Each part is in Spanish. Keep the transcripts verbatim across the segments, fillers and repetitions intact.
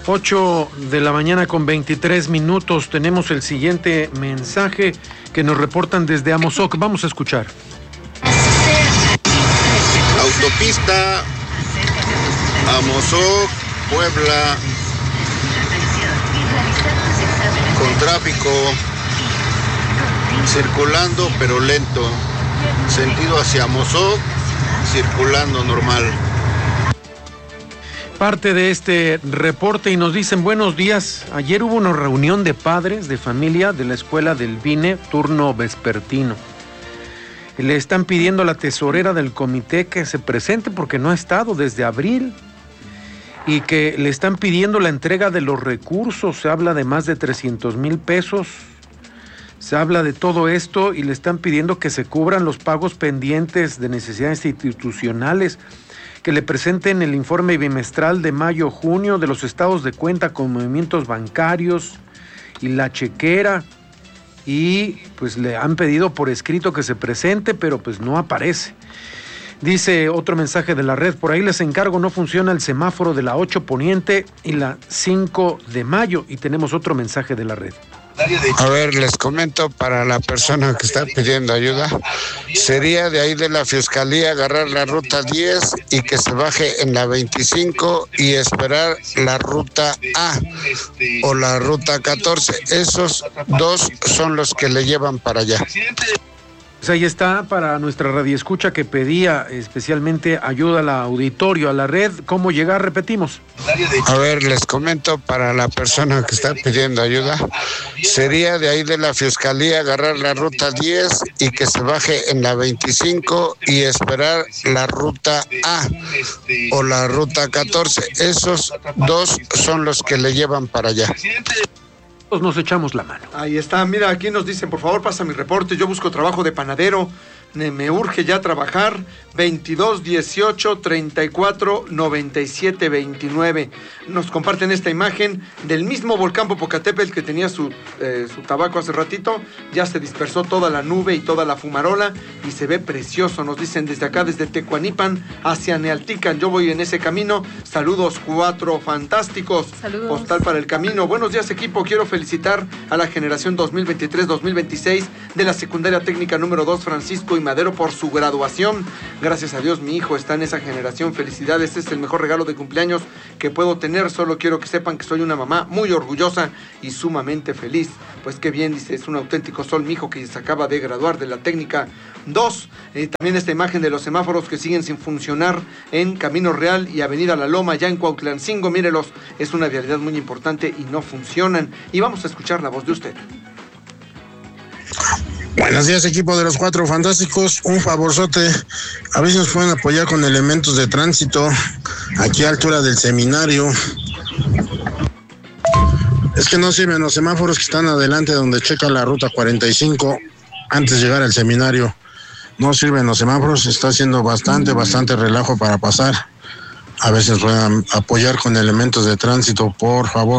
ocho de la mañana con veintitrés minutos. Tenemos el siguiente mensaje que nos reportan desde Amozoc. Vamos a escuchar. Autopista Amozoc, Puebla, con tráfico, circulando pero lento, sentido hacia Amozoc, circulando normal. Parte de este reporte y nos dicen buenos días. Ayer hubo una reunión de padres de familia de la escuela del V I N E, turno vespertino. Le están pidiendo a la tesorera del comité que se presente porque no ha estado desde abril y que le están pidiendo la entrega de los recursos. Se habla de más de trescientos mil pesos. Se habla de todo esto y le están pidiendo que se cubran los pagos pendientes de necesidades institucionales, que le presenten el informe bimestral de mayo-junio de los estados de cuenta con movimientos bancarios y la chequera, y pues le han pedido por escrito que se presente, pero pues no aparece. Dice otro mensaje de la red, por ahí les encargo, no funciona el semáforo de la ocho Poniente y la cinco de mayo, y tenemos otro mensaje de la red. A ver, les comento para la persona que está pidiendo ayuda, sería de ahí de la Fiscalía agarrar la ruta diez y que se baje en la veinticinco y esperar la ruta A o la ruta catorce. Esos dos son los que le llevan para allá. Pues ahí está para nuestra radioescucha que pedía especialmente ayuda al auditorio, a la red. ¿Cómo llegar? Repetimos. A ver, les comento para la persona que está pidiendo ayuda, sería de ahí de la Fiscalía agarrar la ruta diez y que se baje en la veinticinco y esperar la ruta A o la ruta catorce. Esos dos son los que le llevan para allá. Nos echamos la mano. Ahí está, mira, aquí nos dicen, por favor, pasa mi reporte, yo busco trabajo de panadero, me, me urge ya trabajar, veintidós dieciocho treinta y cuatro noventa y siete veintinueve. Nos comparten esta imagen del mismo volcán Popocatépetl que tenía su, eh, su tabaco hace ratito, ya se dispersó toda la nube y toda la fumarola y se ve precioso. Nos dicen desde acá, desde Tecuanipan hacia Nealtican, yo voy en ese camino. Saludos, cuatro fantásticos. Saludos. Postal para el camino. Buenos días, equipo, quiero felicitar a la generación dos mil veintitrés dos mil veintiséis de la secundaria técnica número dos Francisco y Madero por su graduación. Gracias a Dios mi hijo está en esa generación. Felicidades, es el mejor regalo de cumpleaños que puedo tener. Solo quiero que sepan que soy una mamá muy orgullosa y sumamente feliz. Pues qué bien, dice, es un auténtico sol mi hijo que se acaba de graduar de la técnica dos. Eh, también esta imagen de los semáforos que siguen sin funcionar en Camino Real y Avenida La Loma, ya en Cuautlancingo. Mírelos, es una vialidad muy importante y no funcionan. Y vamos a escuchar la voz de usted. Buenos días, equipo de los Cuatro Fantásticos. Un favorzote, a ver si nos pueden apoyar con elementos de tránsito aquí a altura del seminario. Es que no sirven los semáforos que están adelante donde checa la ruta cuarenta y cinco antes de llegar al seminario. No sirven los semáforos, está haciendo bastante, bastante relajo para pasar. A ver si nos pueden apoyar con elementos de tránsito, por favor.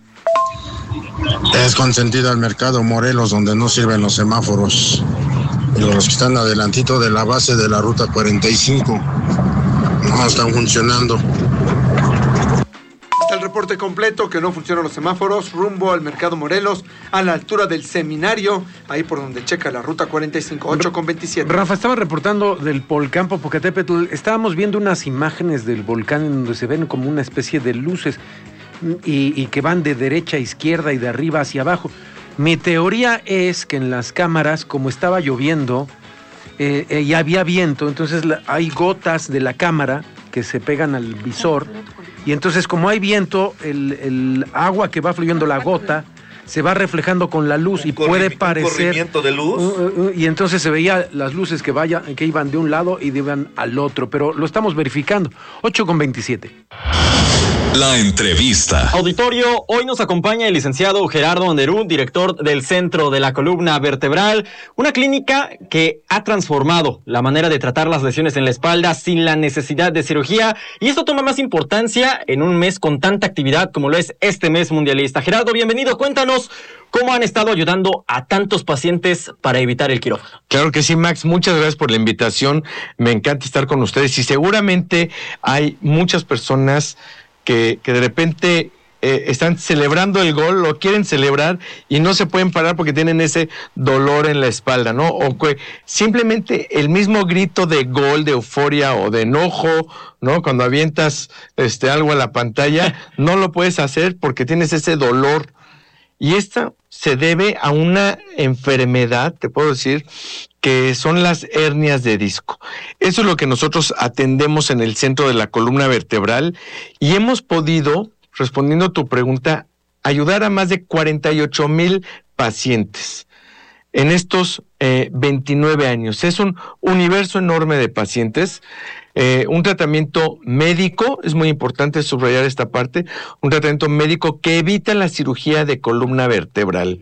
Es consentida al mercado Morelos, donde no sirven los semáforos. Y los que están adelantito de la base de la ruta cuarenta y cinco no están funcionando. Está el reporte completo, que no funcionan los semáforos, rumbo al mercado Morelos, a la altura del seminario, ahí por donde checa la ruta cuarenta y cinco, ocho con veintisiete. Rafa, estaba reportando del volcán Popocatépetl. Estábamos viendo unas imágenes del volcán en donde se ven como una especie de luces y, y que van de derecha a izquierda y de arriba hacia abajo. Mi teoría es que en las cámaras, como estaba lloviendo eh, eh, y había viento, entonces la, hay gotas de la cámara que se pegan al visor, y entonces como hay viento, el, el agua que va fluyendo, la gota, se va reflejando con la luz y puede parecer... ¿Un corrimiento de luz? Uh, uh, uh, y entonces se veía las luces que, vaya, que iban de un lado y iban al otro, pero lo estamos verificando. ocho con veintisiete. La entrevista. Auditorio, hoy nos acompaña el licenciado Gerardo Anderú, director del Centro de la Columna Vertebral, una clínica que ha transformado la manera de tratar las lesiones en la espalda sin la necesidad de cirugía, y esto toma más importancia en un mes con tanta actividad como lo es este mes mundialista. Gerardo, bienvenido, cuéntanos cómo han estado ayudando a tantos pacientes para evitar el quirófano. Claro que sí, Max, muchas gracias por la invitación, me encanta estar con ustedes y seguramente hay muchas personas Que, que de repente eh, están celebrando el gol, lo quieren celebrar y no se pueden parar porque tienen ese dolor en la espalda, ¿no? O que simplemente el mismo grito de gol, de euforia o de enojo, ¿no? Cuando avientas este, algo a la pantalla, no lo puedes hacer porque tienes ese dolor. Y esto se debe a una enfermedad, te puedo decir, que son las hernias de disco. Eso es lo que nosotros atendemos en el centro de la columna vertebral y hemos podido, respondiendo a tu pregunta, ayudar a más de cuarenta y ocho mil pacientes en estos eh, veintinueve años. Es un universo enorme de pacientes. Eh, un tratamiento médico, es muy importante subrayar esta parte, un tratamiento médico que evita la cirugía de columna vertebral.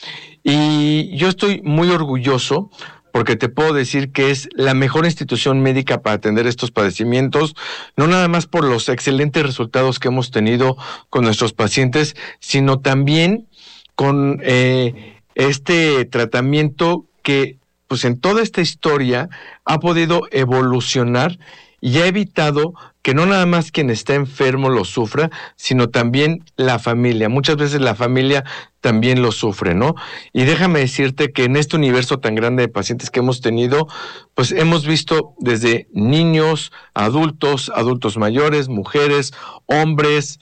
Y yo estoy muy orgulloso porque te puedo decir que es la mejor institución médica para atender estos padecimientos, no nada más por los excelentes resultados que hemos tenido con nuestros pacientes, sino también con eh, este tratamiento que pues en toda esta historia ha podido evolucionar y ha evitado que no nada más quien está enfermo lo sufra, sino también la familia. Muchas veces la familia también lo sufre, ¿no? Y déjame decirte que en este universo tan grande de pacientes que hemos tenido, pues hemos visto desde niños, adultos, adultos mayores, mujeres, hombres,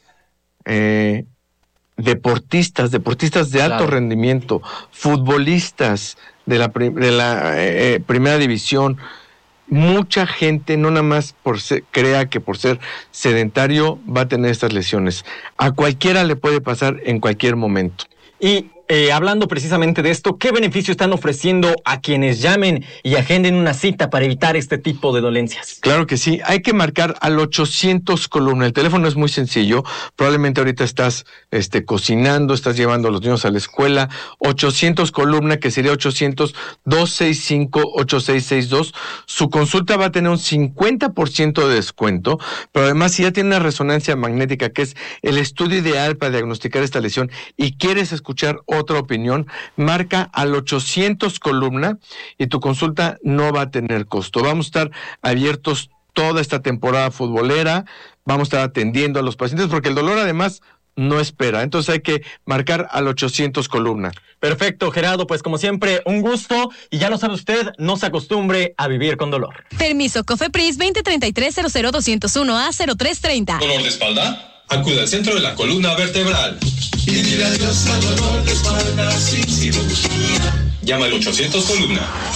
eh, deportistas, deportistas de alto claro. rendimiento, futbolistas de la, de la eh, primera división. Mucha gente, no nada más por ser, crea que por ser sedentario va a tener estas lesiones. A cualquiera le puede pasar en cualquier momento. Y eh, hablando precisamente de esto, ¿qué beneficio están ofreciendo a quienes llamen y agenden una cita para evitar este tipo de dolencias? Claro que sí, hay que marcar al ochocientos columna. El teléfono es muy sencillo, probablemente ahorita estás este, cocinando, estás llevando a los niños a la escuela. ochocientos columna, que sería ochocientos, dos seis cinco, ocho seis seis dos. Su consulta va a tener un cincuenta por ciento de descuento, pero además si ya tiene una resonancia magnética, que es el estudio ideal para diagnosticar esta lesión, y quieres escuchar otra opinión, marca al ochocientos columna y tu consulta no va a tener costo. Vamos a estar abiertos toda esta temporada futbolera, vamos a estar atendiendo a los pacientes porque el dolor además no espera, entonces hay que marcar al ochocientos columna. Perfecto, Gerardo, pues como siempre, un gusto, y ya lo sabe usted, no se acostumbre a vivir con dolor. Permiso COFEPRIS veinte treinta y tres cero cero doscientos uno A cero tres treinta. ¿Dolor de espalda? Acude al centro de la columna vertebral. Y dile adiós al dolor de espalda sin cirugía. Llama al ochocientos columna.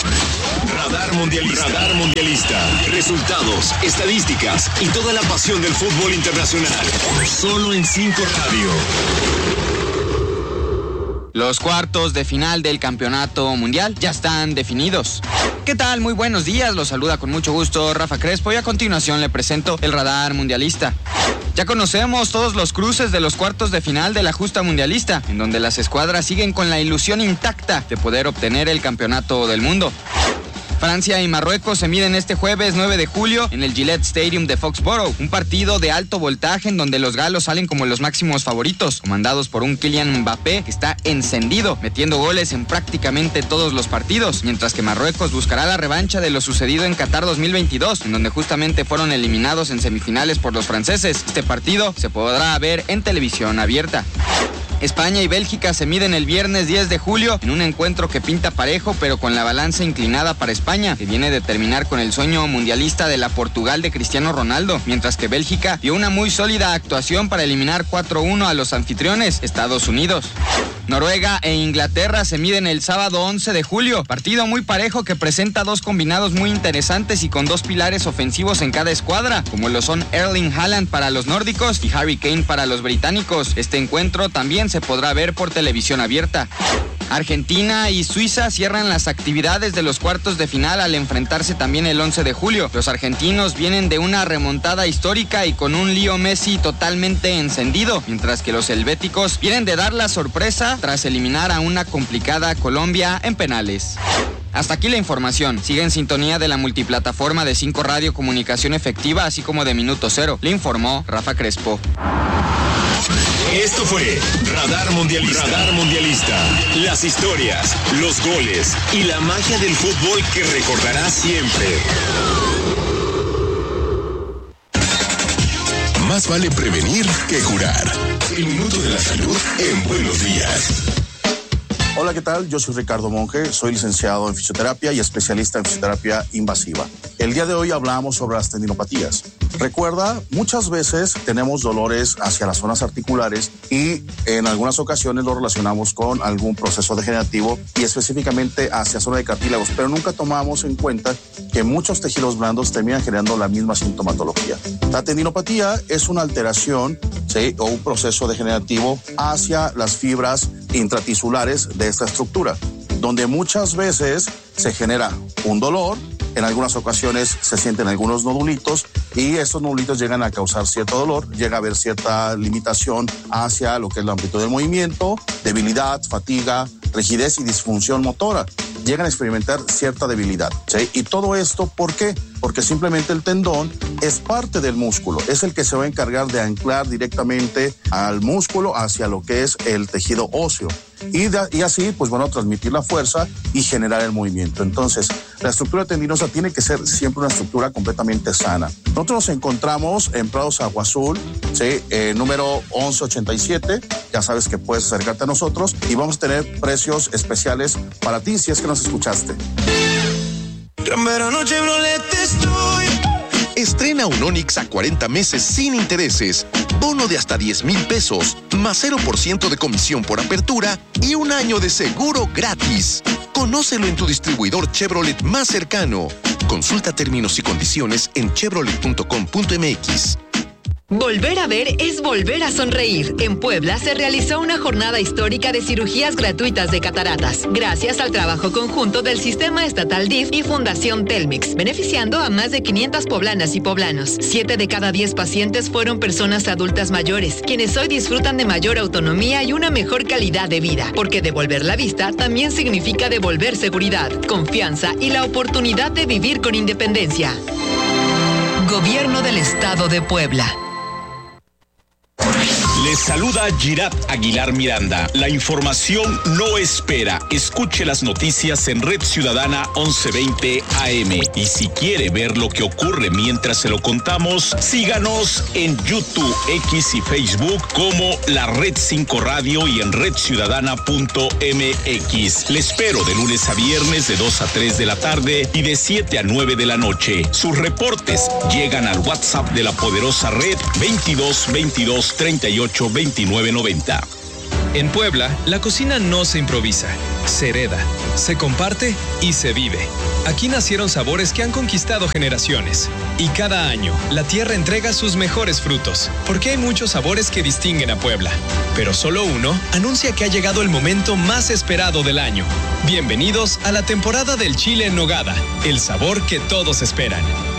Radar Mundialista. Radar Mundialista. Resultados, estadísticas y toda la pasión del fútbol internacional. Solo en cinco Radio. Los cuartos de final del Campeonato Mundial ya están definidos. ¿Qué tal? Muy buenos días, los saluda con mucho gusto Rafa Crespo y a continuación le presento el Radar Mundialista. Ya conocemos todos los cruces de los cuartos de final de la justa mundialista, en donde las escuadras siguen con la ilusión intacta de poder obtener el Campeonato del Mundo. Francia y Marruecos se miden este jueves nueve de julio en el Gillette Stadium de Foxborough, un partido de alto voltaje en donde los galos salen como los máximos favoritos, comandados por un Kylian Mbappé que está encendido, metiendo goles en prácticamente todos los partidos, mientras que Marruecos buscará la revancha de lo sucedido en Qatar dos mil veintidós, en donde justamente fueron eliminados en semifinales por los franceses. Este partido se podrá ver en televisión abierta. España y Bélgica se miden el viernes diez de julio en un encuentro que pinta parejo, pero con la balanza inclinada para España, que viene de terminar con el sueño mundialista de la Portugal de Cristiano Ronaldo, mientras que Bélgica dio una muy sólida actuación para eliminar cuatro uno a los anfitriones, Estados Unidos. Noruega e Inglaterra se miden el sábado once de julio, partido muy parejo que presenta dos combinados muy interesantes y con dos pilares ofensivos en cada escuadra, como lo son Erling Haaland para los nórdicos y Harry Kane para los británicos. Este encuentro también se podrá ver por televisión abierta. Argentina y Suiza cierran las actividades de los cuartos de final al enfrentarse también el once de julio. Los argentinos vienen de una remontada histórica y con un Leo Messi totalmente encendido, mientras que los helvéticos vienen de dar la sorpresa tras eliminar a una complicada Colombia en penales. Hasta aquí la información. Sigue en sintonía de la multiplataforma de cinco Radio Comunicación Efectiva, así como de Minuto Cero. Le informó Rafa Crespo. Esto fue Radar Mundialista. Radar Mundialista. Las historias, los goles y la magia del fútbol que recordarás siempre. más vale prevenir que curar. El minuto de la salud en Buenos Días. Hola, ¿qué tal? Yo soy Ricardo Monge, soy licenciado en fisioterapia y especialista en fisioterapia invasiva. El día de hoy hablamos sobre las tendinopatías. Recuerda, muchas veces tenemos dolores hacia las zonas articulares y en algunas ocasiones lo relacionamos con algún proceso degenerativo y específicamente hacia zona de cartílagos, pero nunca tomamos en cuenta que muchos tejidos blandos terminan generando la misma sintomatología. La tendinopatía es una alteración, ¿sí?, o un proceso degenerativo hacia las fibras intratisulares de esta estructura, donde muchas veces se genera un dolor. En algunas ocasiones se sienten algunos nodulitos y estos nodulitos llegan a causar cierto dolor, llega a haber cierta limitación hacia lo que es la amplitud del movimiento, debilidad, fatiga, rigidez y disfunción motora. Llegan a experimentar cierta debilidad, ¿sí? Y todo esto, ¿por qué? Porque simplemente el tendón es parte del músculo, es el que se va a encargar de anclar directamente al músculo hacia lo que es el tejido óseo. Y, de, y así, pues bueno, transmitir la fuerza y generar el movimiento. Entonces, la estructura tendinosa tiene que ser siempre una estructura completamente sana. Nosotros nos encontramos en Prados Agua Azul, ¿sí?, eh, número once ochenta y siete. Ya sabes que puedes acercarte a nosotros y vamos a tener precios especiales para ti si es que nos escuchaste. Estrena un Onix a cuarenta meses sin intereses, bono de hasta diez mil pesos, más cero por ciento de comisión por apertura y un año de seguro gratis. Conócelo en tu distribuidor Chevrolet más cercano. Consulta términos y condiciones en chevrolet punto com punto m x. Volver a ver es volver a sonreír. En Puebla se realizó una jornada histórica de cirugías gratuitas de cataratas, gracias al trabajo conjunto del Sistema Estatal D I F y Fundación Telmex, beneficiando a más de quinientas poblanas y poblanos. Siete de cada diez pacientes fueron personas adultas mayores, quienes hoy disfrutan de mayor autonomía y una mejor calidad de vida, porque devolver la vista también significa devolver seguridad, confianza y la oportunidad de vivir con independencia. Gobierno del Estado de Puebla. Les saluda Girat Aguilar Miranda. La información no espera. Escuche las noticias en Red Ciudadana once veinte A M. Y si quiere ver lo que ocurre mientras se lo contamos, síganos en YouTube, X y Facebook como La Red cinco Radio y en red ciudadana punto m x. Le espero de lunes a viernes de dos a tres de la tarde y de siete a nueve de la noche. Sus reportes llegan al WhatsApp de la poderosa red veintidós veintidós treinta y ocho veintinueve noventa. En Puebla, la cocina no se improvisa, se hereda, se comparte y se vive. Aquí nacieron sabores que han conquistado generaciones. Y cada año, la tierra entrega sus mejores frutos, porque hay muchos sabores que distinguen a Puebla. Pero solo uno anuncia que ha llegado el momento más esperado del año. Bienvenidos a la temporada del chile en nogada, el sabor que todos esperan.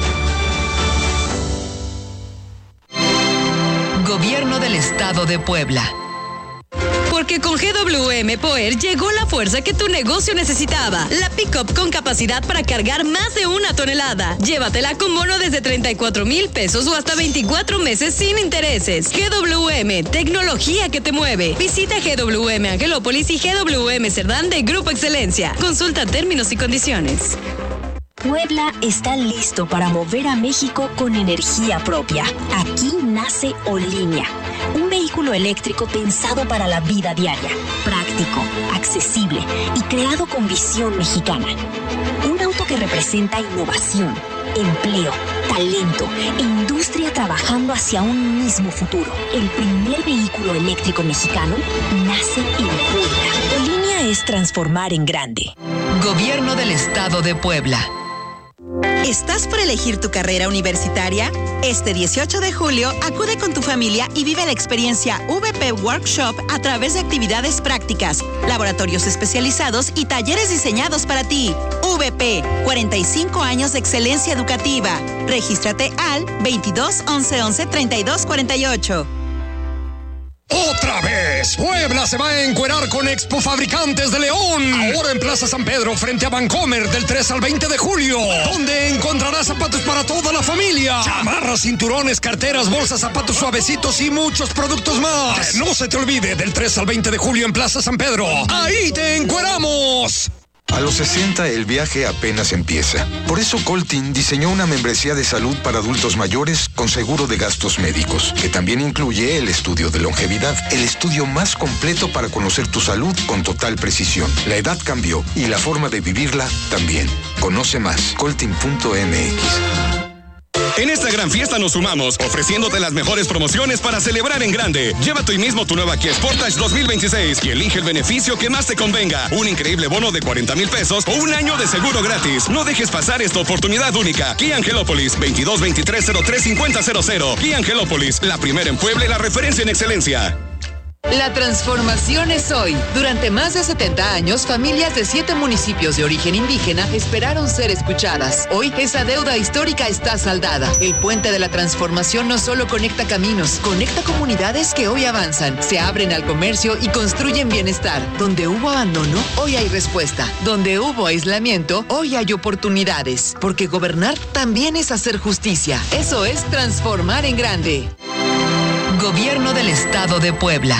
Gobierno del Estado de Puebla. Porque con G W M Power llegó la fuerza que tu negocio necesitaba. La pick-up con capacidad para cargar más de una tonelada. Llévatela con bono desde treinta y cuatro mil pesos o hasta veinticuatro meses sin intereses. G W M, tecnología que te mueve. Visita G W M Angelópolis y G W M Cerdán de Grupo Excelencia. Consulta términos y condiciones. Puebla está listo para mover a México con energía propia. Aquí nace Olínea, un vehículo eléctrico pensado para la vida diaria, práctico, accesible y creado con visión mexicana. Un auto que representa innovación, empleo, talento e industria trabajando hacia un mismo futuro. El primer vehículo eléctrico mexicano nace en Puebla. Olínea es transformar en grande. Gobierno del Estado de Puebla. ¿Estás por elegir tu carrera universitaria? Este dieciocho de julio, acude con tu familia y vive la experiencia V P Workshop a través de actividades prácticas, laboratorios especializados y talleres diseñados para ti. V P, cuarenta y cinco años de excelencia educativa. Regístrate al veintidós once once treinta y dos cuarenta y ocho. ¡Otra vez! Puebla se va a encuerar con Expo Fabricantes de León. Ahora en Plaza San Pedro, frente a Vancomer, del tres al veinte de julio. Donde encontrarás zapatos para toda la familia. Chamarras, cinturones, carteras, bolsas, zapatos suavecitos y muchos productos más. Que no se te olvide, del tres al veinte de julio en Plaza San Pedro. ¡Ahí te encueramos! A los sesenta el viaje apenas empieza. Por eso Coltin diseñó una membresía de salud para adultos mayores con seguro de gastos médicos, que también incluye el estudio de longevidad, el estudio más completo para conocer tu salud con total precisión. La edad cambió y la forma de vivirla también. Conoce más, coltin punto m x. En esta gran fiesta nos sumamos, ofreciéndote las mejores promociones para celebrar en grande. Llévate hoy mismo tu nueva Kia Sportage dos mil veintiséis y elige el beneficio que más te convenga. Un increíble bono de cuarenta mil pesos o un año de seguro gratis. No dejes pasar esta oportunidad única. Kia Angelópolis, veintidós veintitrés cero tres cincuenta cero cero. Kia Angelópolis, la primera en Puebla y la referencia en excelencia. La transformación es hoy. Durante más de setenta años, familias de siete municipios de origen indígena esperaron ser escuchadas. Hoy, esa deuda histórica está saldada. El puente de la transformación no solo conecta caminos, conecta comunidades que hoy avanzan, se abren al comercio y construyen bienestar. Donde hubo abandono, hoy hay respuesta. Donde hubo aislamiento, hoy hay oportunidades. Porque gobernar también es hacer justicia. Eso es transformar en grande. Gobierno del Estado de Puebla.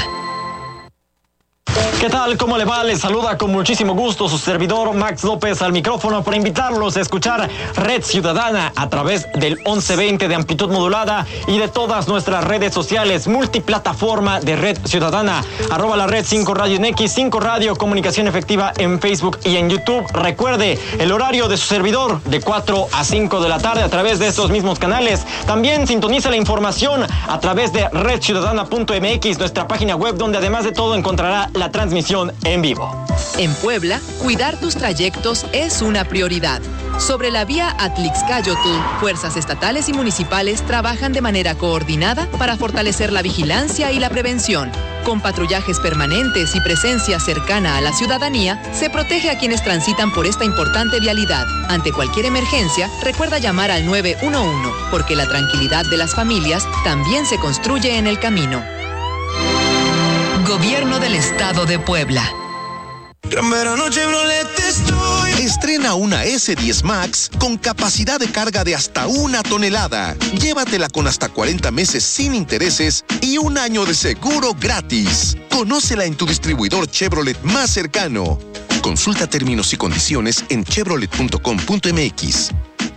¿Qué tal? ¿Cómo le va? Les saluda con muchísimo gusto su servidor Max López al micrófono para invitarlos a escuchar Red Ciudadana a través del once veinte de amplitud modulada y de todas nuestras redes sociales, multiplataforma de Red Ciudadana, arroba la red cinco Radio en X, cinco Radio, comunicación efectiva en Facebook y en YouTube. Recuerde el horario de su servidor de cuatro a cinco de la tarde a través de estos mismos canales. También sintoniza la información a través de red ciudadana punto m x, nuestra página web, donde además de todo encontrará la transmisión en vivo. En Puebla, cuidar tus trayectos es una prioridad. Sobre la vía Atlixcayotl, fuerzas estatales y municipales trabajan de manera coordinada para fortalecer la vigilancia y la prevención. Con patrullajes permanentes y presencia cercana a la ciudadanía, se protege a quienes transitan por esta importante vialidad. Ante cualquier emergencia, recuerda llamar al nueve uno uno, porque la tranquilidad de las familias también se construye en el camino. Gobierno del Estado de Puebla. Gran verano Chevrolet estoy. Estrena una ese diez Max con capacidad de carga de hasta una tonelada. Llévatela con hasta cuarenta meses sin intereses y un año de seguro gratis. Conócela en tu distribuidor Chevrolet más cercano. Consulta términos y condiciones en chevrolet punto com punto m x.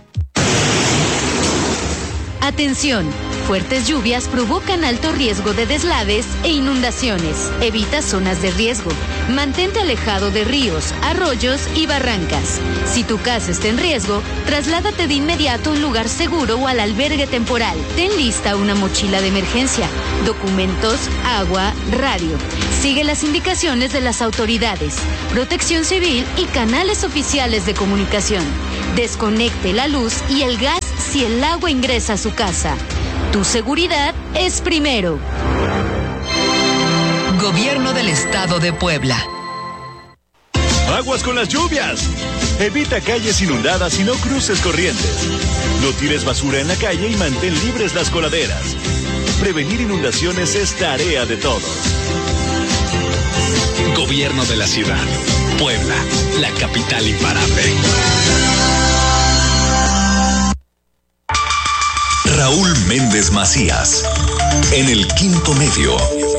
Atención, fuertes lluvias provocan alto riesgo de deslaves e inundaciones. Evita zonas de riesgo. Mantente alejado de ríos, arroyos y barrancas. Si tu casa está en riesgo, trasládate de inmediato a un lugar seguro o al albergue temporal. Ten lista una mochila de emergencia, documentos, agua, radio. Sigue las indicaciones de las autoridades, Protección Civil y canales oficiales de comunicación. Desconecte la luz y el gas si el agua ingresa a su casa. Tu seguridad es primero. Gobierno del Estado de Puebla. Aguas con las lluvias. Evita calles inundadas y no cruces corrientes. No tires basura en la calle y mantén libres las coladeras. Prevenir inundaciones es tarea de todos. Gobierno de la ciudad. Puebla, la capital imparable. Raúl Méndez Macías, en el Quinto Medio.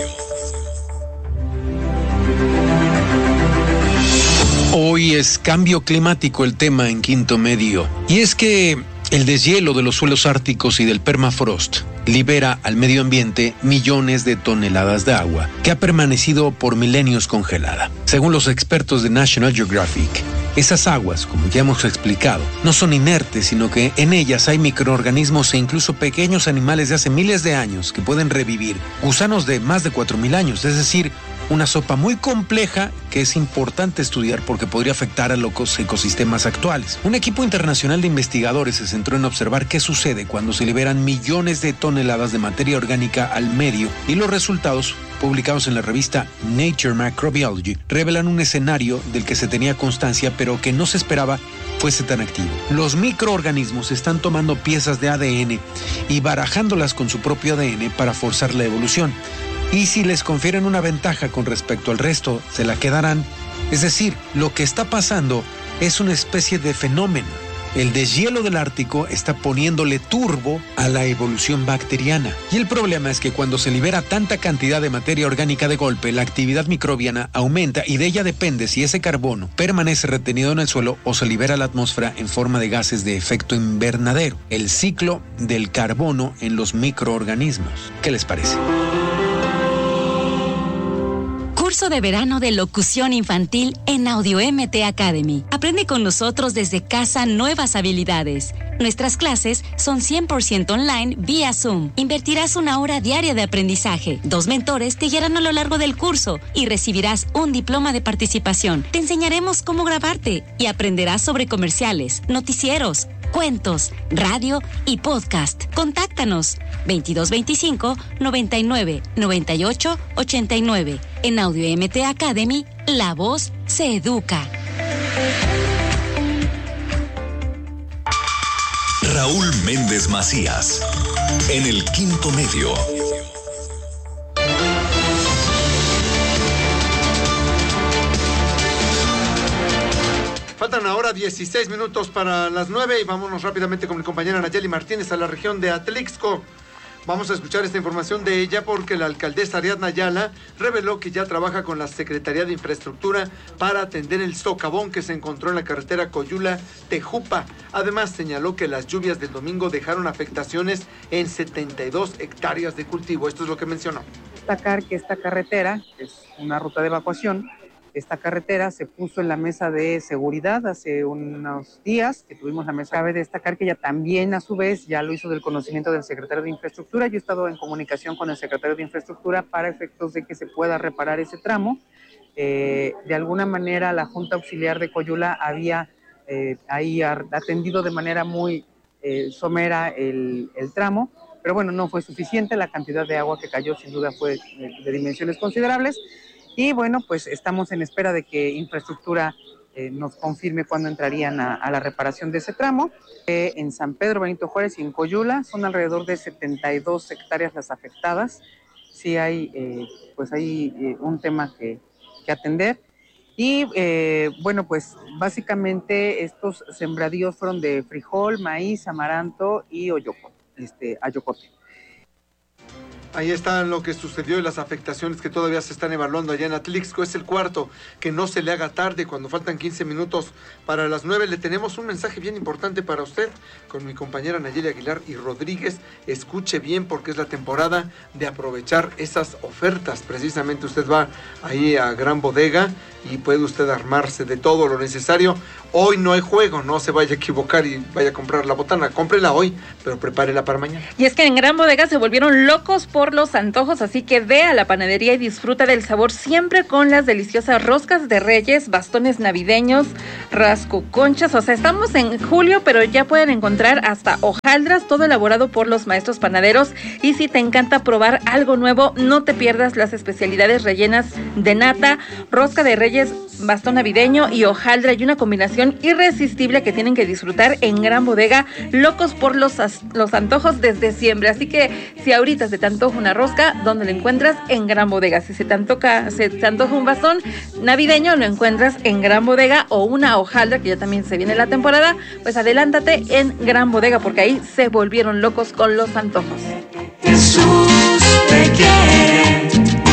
Hoy es cambio climático el tema en Quinto Medio. Y es que el deshielo de los suelos árticos y del permafrost libera al medio ambiente millones de toneladas de agua que ha permanecido por milenios congelada. Según los expertos de National Geographic, esas aguas, como ya hemos explicado, no son inertes, sino que en ellas hay microorganismos e incluso pequeños animales de hace miles de años que pueden revivir, gusanos de más de cuatro mil años, es decir, una sopa muy compleja que es importante estudiar porque podría afectar a los ecosistemas actuales. Un equipo internacional de investigadores se centró en observar qué sucede cuando se liberan millones de toneladas de materia orgánica al medio, y los resultados, publicados en la revista Nature Microbiology, revelan un escenario del que se tenía constancia pero que no se esperaba fuese tan activo. Los microorganismos están tomando piezas de A D N y barajándolas con su propio A D N para forzar la evolución. Y si les confieren una ventaja con respecto al resto, se la quedarán. Es decir, lo que está pasando es una especie de fenómeno El deshielo del Ártico está poniéndole turbo a la evolución bacteriana. Y el problema es que cuando se libera tanta cantidad de materia orgánica de golpe, la actividad microbiana aumenta y de ella depende si ese carbono permanece retenido en el suelo o se libera a la atmósfera en forma de gases de efecto invernadero. El ciclo del carbono en los microorganismos. ¿Qué les parece? Curso de verano de locución infantil en Audio M T Academy. Aprende con nosotros desde casa nuevas habilidades. Nuestras clases son cien por ciento online vía Zoom. Invertirás una hora diaria de aprendizaje. Dos mentores te guiarán a lo largo del curso y recibirás un diploma de participación. Te enseñaremos cómo grabarte y aprenderás sobre comerciales, noticieros, cuentos, radio y podcast. Contáctanos veintidós veinticinco noventa y nueve noventa y ocho ochenta y nueve. En Audio M T Academy, la voz se educa. Raúl Méndez Macías, en el quinto medio. Faltan ahora dieciséis minutos para las nueve y vámonos rápidamente con mi compañera Nayeli Martínez a la región de Atlixco. Vamos a escuchar esta información de ella porque la alcaldesa Ariadna Ayala reveló que ya trabaja con la Secretaría de Infraestructura para atender el socavón que se encontró en la carretera Coyula-Tejupa. Además, señaló que las lluvias del domingo dejaron afectaciones en setenta y dos hectáreas de cultivo. Esto es lo que mencionó. Destacar que esta carretera es una ruta de evacuación. Esta carretera se puso en la mesa de seguridad hace unos días, que tuvimos la mesa. Cabe destacar que ella también, a su vez, ya lo hizo del conocimiento del secretario de Infraestructura. Yo he estado en comunicación con el secretario de Infraestructura para efectos de que se pueda reparar ese tramo. Eh, de alguna manera, la Junta Auxiliar de Coyula había eh, ahí atendido de manera muy eh, somera el, el tramo, pero bueno, no fue suficiente. La cantidad de agua que cayó, sin duda, fue de, de dimensiones considerables. Y bueno, pues estamos en espera de que Infraestructura eh, nos confirme cuándo entrarían a, a la reparación de ese tramo. Eh, en San Pedro, Benito Juárez y en Coyula son alrededor de setenta y dos hectáreas las afectadas. Sí hay, eh, pues hay eh, un tema que, que atender. Y eh, bueno, pues básicamente estos sembradíos fueron de frijol, maíz, amaranto y oyoco, este, ayocote. Ahí está lo que sucedió y las afectaciones que todavía se están evaluando allá en Atlixco. Es el cuarto, que no se le haga tarde cuando faltan quince minutos para las nueve. Le tenemos un mensaje bien importante para usted con mi compañera Nayeli Aguilar y Rodríguez. Escuche bien porque es la temporada de aprovechar esas ofertas. Precisamente usted va ahí a Gran Bodega y puede usted armarse de todo lo necesario. Hoy no hay juego, no se vaya a equivocar y vaya a comprar la botana. Cómprela hoy, pero prepárela para mañana. Y es que en Gran Bodega se volvieron locos por los antojos, así que ve a la panadería y disfruta del sabor siempre con las deliciosas roscas de Reyes, bastones navideños, rascoconchas. O sea, estamos en julio, pero ya pueden encontrar hasta hojaldras, todo elaborado por los maestros panaderos. Y si te encanta probar algo nuevo, no te pierdas las especialidades rellenas de nata, rosca de Reyes, bastón navideño y hojaldra, y una combinación irresistible que tienen que disfrutar en Gran Bodega, locos por los, as- los antojos desde siempre. Así que si ahorita se te antoja una rosca, ¿dónde la encuentras? En Gran Bodega. Si se te antoja, se te antoja un bastón navideño, lo encuentras en Gran Bodega, o una hojaldra, que ya también se viene la temporada, pues adelántate en Gran Bodega, porque ahí se volvieron locos con los antojos. Jesús te quiere,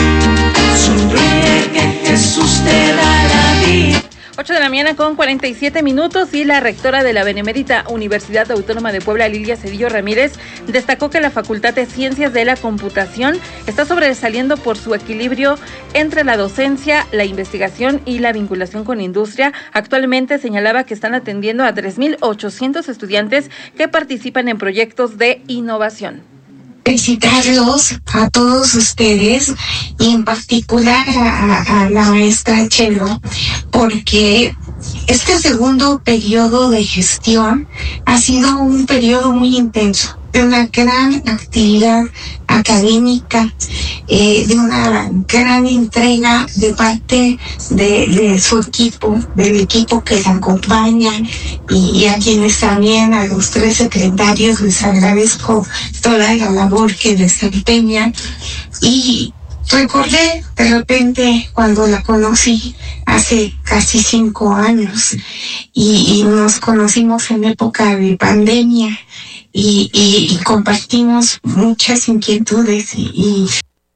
sonríe que Jesús te da la vida. ocho de la mañana con cuarenta y siete minutos, y la rectora de la Benemérita Universidad Autónoma de Puebla, Lilia Cedillo Ramírez, destacó que la Facultad de Ciencias de la Computación está sobresaliendo por su equilibrio entre la docencia, la investigación y la vinculación con industria. Actualmente señalaba que están atendiendo a tres mil ochocientos estudiantes que participan en proyectos de innovación. Felicitarlos a todos ustedes y en particular a, a la maestra Chelo, porque este segundo periodo de gestión ha sido un periodo muy intenso, de una gran actividad académica, eh, de una gran entrega de parte de, de su equipo, del equipo que la acompaña, y, y a quienes también, a los tres secretarios, les agradezco toda la labor que desempeñan. Y recordé de repente cuando la conocí a hace casi cinco años y, y nos conocimos en época de pandemia y, y, y compartimos muchas inquietudes y, y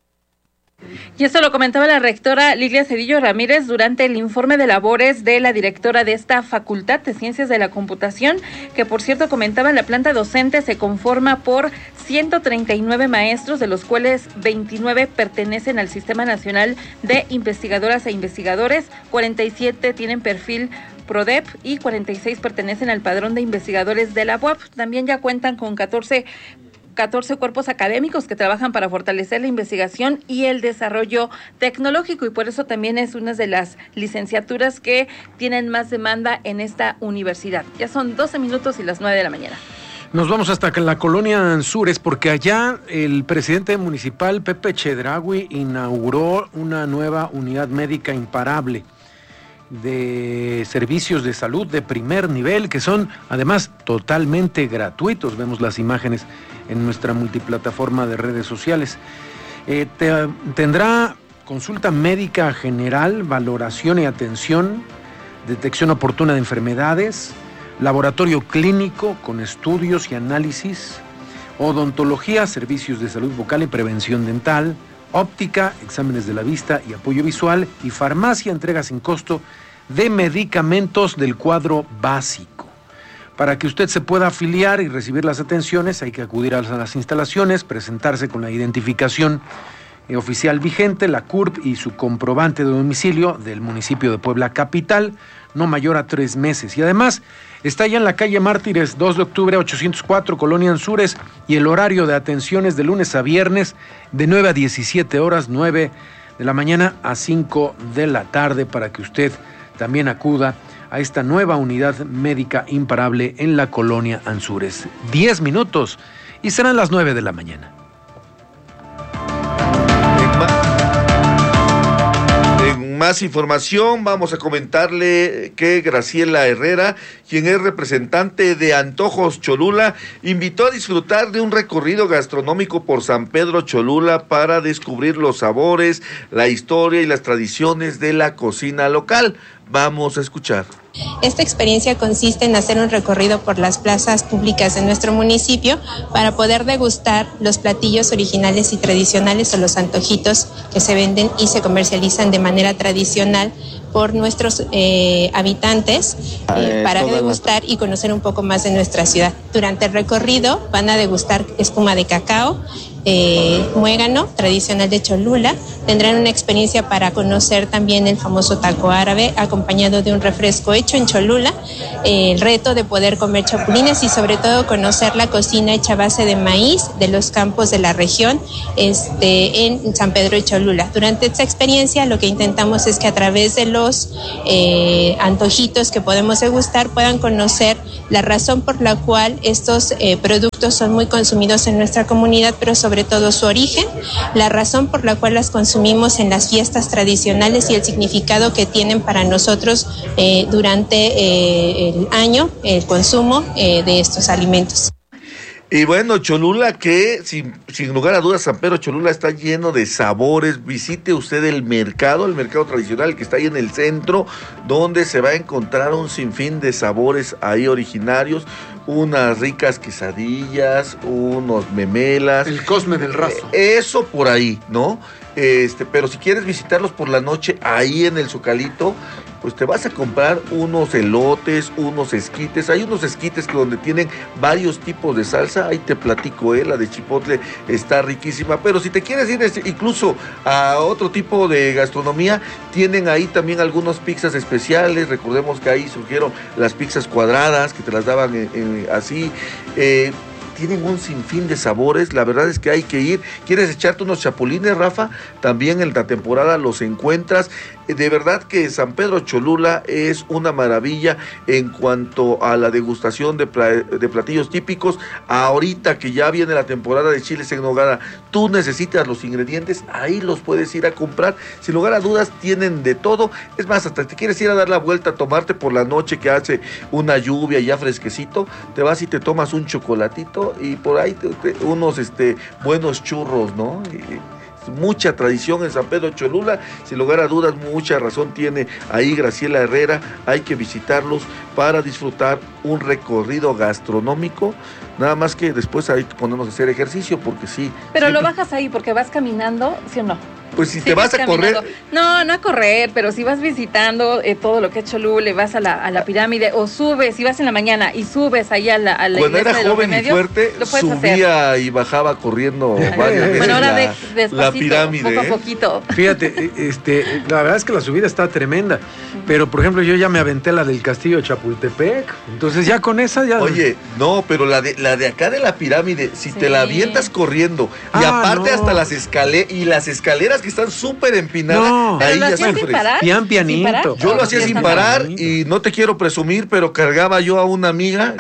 Y esto lo comentaba la rectora Lilia Cedillo Ramírez durante el informe de labores de la directora de esta Facultad de Ciencias de la Computación, que por cierto comentaba la planta docente se conforma por ciento treinta y nueve maestros, de los cuales veintinueve pertenecen al Sistema Nacional de Investigadoras e Investigadores, cuarenta y siete tienen perfil PRODEP y cuarenta y seis pertenecen al Padrón de Investigadores de la U A P. También ya cuentan con catorce cuerpos académicos que trabajan para fortalecer la investigación y el desarrollo tecnológico, y por eso también es una de las licenciaturas que tienen más demanda en esta universidad. Ya son doce minutos y las nueve de la mañana. Nos vamos hasta la colonia Anzures, porque allá el presidente municipal, Pepe Chedraui, inauguró una nueva unidad médica imparable de servicios de salud de primer nivel, que son además totalmente gratuitos. Vemos las imágenes en nuestra multiplataforma de redes sociales. Eh, te, tendrá consulta médica general, valoración y atención, detección oportuna de enfermedades, laboratorio clínico con estudios y análisis, odontología, servicios de salud bucal y prevención dental, óptica, exámenes de la vista y apoyo visual, y farmacia, entrega sin costo de medicamentos del cuadro básico. Para que usted se pueda afiliar y recibir las atenciones, hay que acudir a las instalaciones, presentarse con la identificación eh, oficial vigente, la C U R P y su comprobante de domicilio del municipio de Puebla Capital, no mayor a tres meses. Y además, está ya en la calle Mártires, dos de octubre, ochocientos cuatro, Colonia Anzures, y el horario de atenciones de lunes a viernes, de nueve a diecisiete horas, nueve de la mañana a cinco de la tarde, para que usted también acuda a esta nueva unidad médica imparable en la Colonia Anzures. Diez minutos y serán las nueve de la mañana. En más información, vamos a comentarle que Graciela Herrera, quien es representante de Antojos Cholula, invitó a disfrutar de un recorrido gastronómico por San Pedro Cholula para descubrir los sabores, la historia y las tradiciones de la cocina local. Vamos a escuchar. Esta experiencia consiste en hacer un recorrido por las plazas públicas de nuestro municipio para poder degustar los platillos originales y tradicionales, o los antojitos que se venden y se comercializan de manera tradicional por nuestros eh, habitantes, eh, para degustar y conocer un poco más de nuestra ciudad. Durante el recorrido van a degustar espuma de cacao, eh, muégano tradicional de Cholula. Tendrán una experiencia para conocer también el famoso taco árabe, acompañado de un refresco hecho en Cholula, eh, el reto de poder comer chapulines y sobre todo conocer la cocina hecha a base de maíz de los campos de la región este, en San Pedro y Cholula. Durante esta experiencia lo que intentamos es que a través de los eh, antojitos que podemos degustar puedan conocer la razón por la cual estos eh, productos son muy consumidos en nuestra comunidad, pero sobre todo su origen, la razón por la cual las consumimos en las fiestas tradicionales y el significado que tienen para nosotros eh, durante eh, el año, el consumo eh, de estos alimentos. Y bueno, Cholula, que sin, sin lugar a dudas, San Pedro Cholula está lleno de sabores. Visite usted el mercado, el mercado tradicional que está ahí en el centro, donde se va a encontrar un sinfín de sabores ahí originarios, unas ricas quesadillas, unos memelas. El Cosme del Razo. Eh, eso por ahí, ¿no? Este, pero si quieres visitarlos por la noche ahí en el Zocalito, pues te vas a comprar unos elotes, unos esquites. Hay unos esquites que donde tienen varios tipos de salsa. Ahí te platico, ¿eh? La de chipotle está riquísima. Pero si te quieres ir incluso a otro tipo de gastronomía, tienen ahí también algunos pizzas especiales. Recordemos que ahí surgieron las pizzas cuadradas, que te las daban eh, eh, así. Eh, Tienen un sinfín de sabores, la verdad es que hay que ir. ¿Quieres echarte unos chapulines, Rafa? También en la temporada los encuentras. De verdad que San Pedro Cholula es una maravilla en cuanto a la degustación de, pla- de platillos típicos. Ahorita que ya viene la temporada de chiles en nogada, tú necesitas los ingredientes, ahí los puedes ir a comprar. Sin lugar a dudas, tienen de todo. Es más, hasta te quieres ir a dar la vuelta, a tomarte por la noche que hace una lluvia ya fresquecito, te vas y te tomas un chocolatito y por ahí te, te, unos este, buenos churros, ¿no? Y, mucha tradición en San Pedro Cholula, sin lugar a dudas, mucha razón tiene ahí Graciela Herrera, hay que visitarlos para disfrutar un recorrido gastronómico, nada más que después hay que ponernos a hacer ejercicio, porque sí. Pero siempre... lo bajas ahí porque vas caminando, ¿sí o no? Pues si Sí, te vas a caminando. correr... No, no a correr, pero si vas visitando eh, todo lo que es Cholula, vas a la, a la pirámide, o subes, si vas en la mañana y subes ahí a la, a la Cuando iglesia era de los joven y Remedios, fuerte, lo puedes subía y bajaba corriendo varias veces Bueno, ahora la, de, despacito, la pirámide. poco a ¿eh? poquito. Fíjate, este, la verdad es que la subida está tremenda, pero por ejemplo yo ya me aventé la del castillo de Chapultepec, entonces ya con esa ya... Oye, no, pero la de, la de acá de la pirámide, si Sí. te la avientas corriendo, y Ah, aparte no. hasta las escaleras, y las escaleras que están súper empinadas, No. ¿Pero ahí lo ya hacías sin sufres. parar? Pian ¿Sin pianito. parar? Yo lo ¿O hacía sí sin estás parar pianito? y no te quiero presumir, pero cargaba yo a una amiga.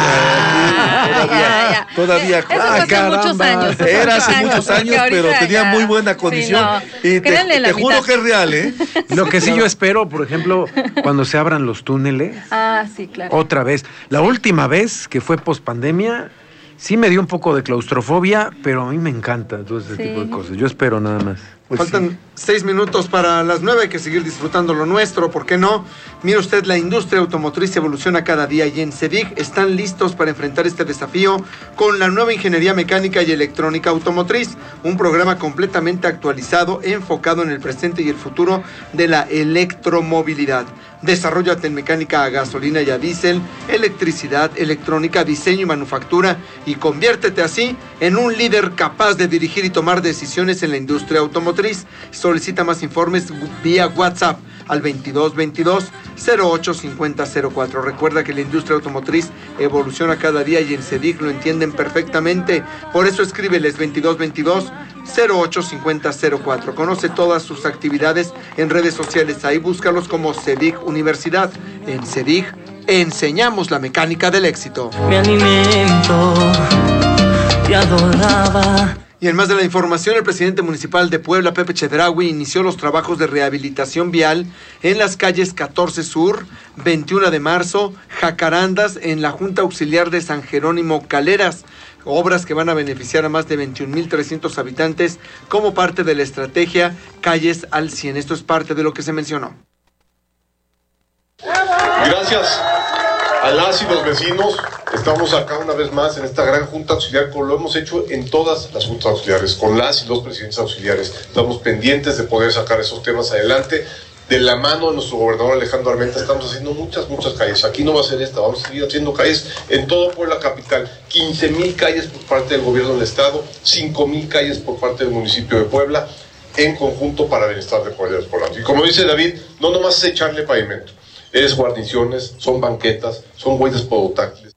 Ah, todavía, ya, ya. todavía. Eso fue Ah, hace caramba. muchos años. hace Era hace muchos muchos porque años, pero ahorita tenía ya- muy buena Sí, condición. no. Y te, Créanle la te juro mitad. que es real, ¿eh? Lo que sí yo espero, por ejemplo, cuando se abran los túneles, Ah, sí, claro. otra vez. La última vez que fue post pandemia, sí me dio un poco de claustrofobia, pero a mí me encanta todo ese Sí. tipo de cosas. Yo espero nada más. Pues Faltan sí. seis minutos para las nueve, hay que seguir disfrutando lo nuestro, ¿por qué no? Mire usted, la industria automotriz evoluciona cada día y en CEDIG están listos para enfrentar este desafío con la nueva ingeniería mecánica y electrónica automotriz, un programa completamente actualizado, enfocado en el presente y el futuro de la electromovilidad. Desarróllate en mecánica a gasolina y a diésel, electricidad, electrónica, diseño y manufactura y conviértete así en un líder capaz de dirigir y tomar decisiones en la industria automotriz. Solicita más informes vía WhatsApp al veintidós veintidós cero ocho cincuenta cero cuatro. Recuerda que la industria automotriz evoluciona cada día y en CEDIG lo entienden perfectamente. Por eso escríbeles veintidós veintidós cero ocho cincuenta cero cuatro. Conoce todas sus actividades en redes sociales. Ahí búscalos como CEDIG Universidad. En CEDIG enseñamos la mecánica del éxito. Mi alimento te adoraba. Y en más de la información, el presidente municipal de Puebla, Pepe Chedraui, inició los trabajos de rehabilitación vial en las calles catorce Sur, veintiuno de marzo, Jacarandas, en la Junta Auxiliar de San Jerónimo Caleras. Obras que van a beneficiar a más de veintiún mil trescientos habitantes como parte de la estrategia Calles al cien. Esto es parte de lo que se mencionó. Gracias a las y los vecinos, estamos acá una vez más en esta gran junta auxiliar, como lo hemos hecho en todas las juntas auxiliares, con las y los presidentes auxiliares. Estamos pendientes de poder sacar esos temas adelante. De la mano de nuestro gobernador Alejandro Armenta estamos haciendo muchas, muchas calles. Aquí no va a ser esta, vamos a seguir haciendo calles en todo Puebla capital. quince mil calles por parte del gobierno del estado, cinco mil calles por parte del municipio de Puebla, en conjunto para el bienestar de Puebla y los poblanos. Y como dice David, no nomás es echarle pavimento, es guarniciones, son banquetas, son huellas podotáctiles.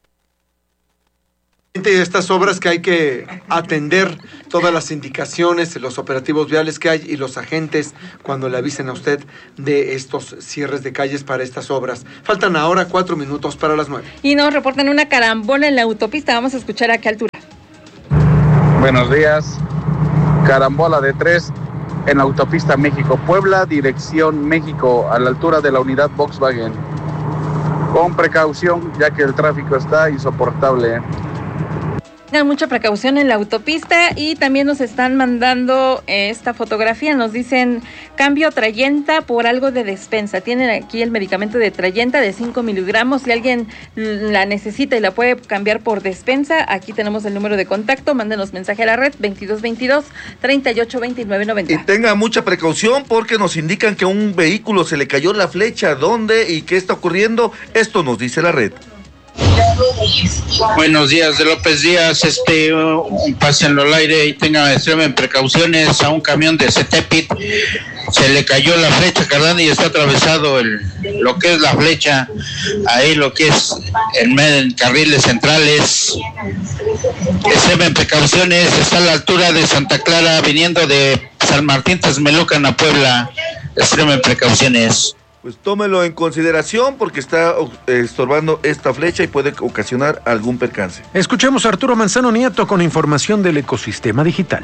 Estas obras que hay que atender, todas las indicaciones, los operativos viales que hay y los agentes cuando le avisen a usted de estos cierres de calles para estas obras. Faltan ahora cuatro minutos para las nueve. Y nos reportan una carambola en la autopista. Vamos a escuchar a qué altura. Buenos días. Carambola de tres en la autopista México-Puebla, dirección México, a la altura de la unidad Volkswagen. Con precaución, ya que el tráfico está insoportable. Tengan mucha precaución en la autopista y también nos están mandando eh, esta fotografía, nos dicen cambio Trayenta por algo de despensa. Tienen aquí el medicamento de Trayenta de cinco miligramos, si alguien la necesita y la puede cambiar por despensa, aquí tenemos el número de contacto, mándenos mensaje a la red veintidós veintidós treinta y ocho veintinueve noventa. Y tenga mucha precaución porque nos indican que a un vehículo se le cayó la flecha. ¿Dónde y qué está ocurriendo? Esto nos dice la red. Buenos días, de López Díaz, este, uh, pásenlo al aire y tengan extremen precauciones a un camión de Cetepit, se le cayó la flecha, carnal, y está atravesado el, lo que es la flecha, ahí lo que es en, en carriles centrales, extremen precauciones, está a la altura de Santa Clara, viniendo de San Martín Texmelucan a Puebla, extremen precauciones. Pues tómelo en consideración porque está eh, estorbando esta flecha y puede ocasionar algún percance. Escuchemos a Arturo Manzano Nieto con información del ecosistema digital.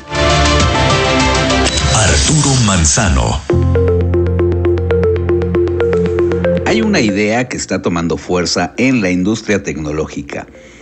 Arturo Manzano. Hay una idea que está tomando fuerza en la industria tecnológica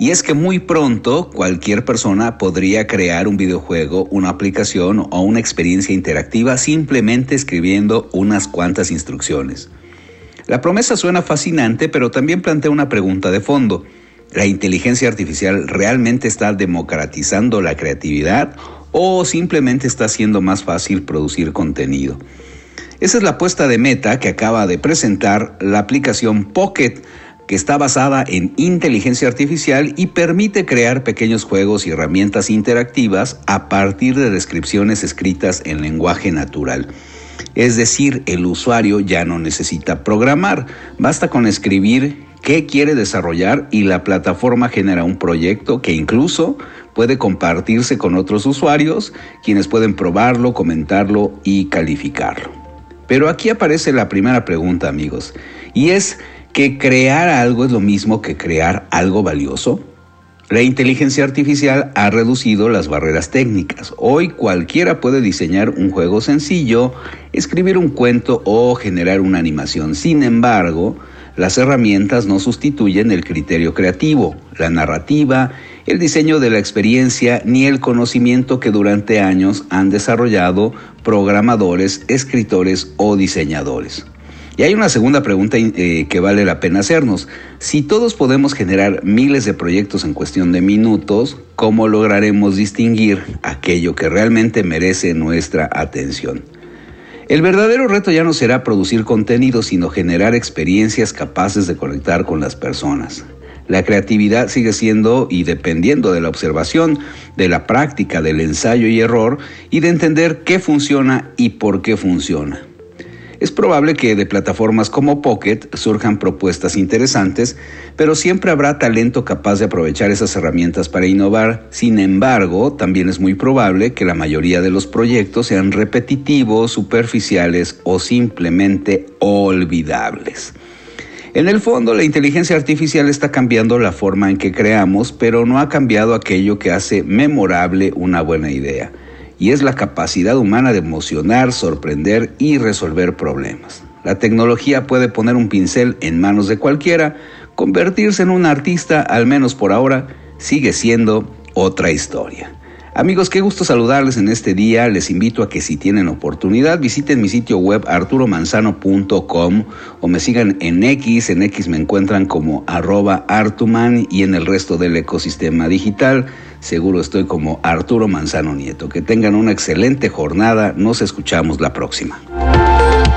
Y es que muy pronto cualquier persona podría crear un videojuego, una aplicación o una experiencia interactiva simplemente escribiendo unas cuantas instrucciones. La promesa suena fascinante, pero también plantea una pregunta de fondo. ¿La inteligencia artificial realmente está democratizando la creatividad o simplemente está haciendo más fácil producir contenido? Esa es la apuesta de Meta, que acaba de presentar la aplicación Pocket, que está basada en inteligencia artificial y permite crear pequeños juegos y herramientas interactivas a partir de descripciones escritas en lenguaje natural. Es decir, el usuario ya no necesita programar, basta con escribir qué quiere desarrollar y la plataforma genera un proyecto que incluso puede compartirse con otros usuarios, quienes pueden probarlo, comentarlo y calificarlo. Pero aquí aparece la primera pregunta, amigos, y es que crear algo es lo mismo que crear algo valioso. La inteligencia artificial ha reducido las barreras técnicas. Hoy cualquiera puede diseñar un juego sencillo, escribir un cuento o generar una animación. Sin embargo, las herramientas no sustituyen el criterio creativo, la narrativa, el diseño de la experiencia ni el conocimiento que durante años han desarrollado programadores, escritores o diseñadores. Y hay una segunda pregunta eh, que vale la pena hacernos. Si todos podemos generar miles de proyectos en cuestión de minutos, ¿cómo lograremos distinguir aquello que realmente merece nuestra atención? El verdadero reto ya no será producir contenido, sino generar experiencias capaces de conectar con las personas. La creatividad sigue siendo y dependiendo de la observación, de la práctica, del ensayo y error y de entender qué funciona y por qué funciona. Es probable que de plataformas como Pocket surjan propuestas interesantes, pero siempre habrá talento capaz de aprovechar esas herramientas para innovar. Sin embargo, también es muy probable que la mayoría de los proyectos sean repetitivos, superficiales o simplemente olvidables. En el fondo, la inteligencia artificial está cambiando la forma en que creamos, pero no ha cambiado aquello que hace memorable una buena idea. Y es la capacidad humana de emocionar, sorprender y resolver problemas. La tecnología puede poner un pincel en manos de cualquiera, convertirse en un artista, al menos por ahora, sigue siendo otra historia. Amigos, qué gusto saludarles en este día. Les invito a que si tienen oportunidad visiten mi sitio web arturo manzano punto com o me sigan en X. En X me encuentran como arroba artuman y en el resto del ecosistema digital seguro estoy como Arturo Manzano Nieto. Que tengan una excelente jornada. Nos escuchamos la próxima.